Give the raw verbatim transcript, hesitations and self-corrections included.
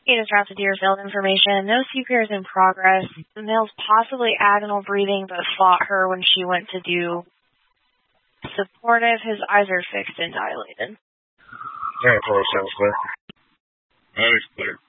Investigators drafted Deerfield information. No C P R is in progress. The male's possibly agonal breathing, but fought her when she went to do supportive. His eyes are fixed and dilated. Alright, sounds clear. That is clear.